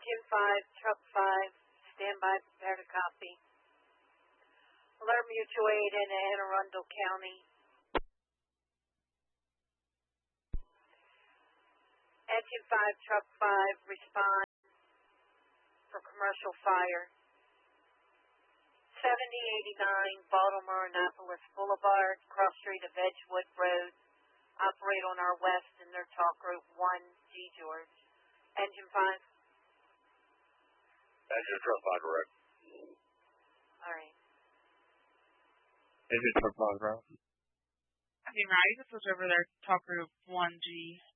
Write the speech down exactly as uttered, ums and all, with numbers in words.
Engine five, Truck five, stand by, prepare to copy. Alert Mutual Aid in Anne Arundel County. Engine five, Truck five, respond for commercial fire. seventy eighty-nine Baltimore Annapolis Boulevard, cross street of Edgewood Road. Operate on our west in their talk group one G George. Engine five. Engine truck five, direct. All right. Engine truck five, direct. I mean, right, this was over there, talk group one G.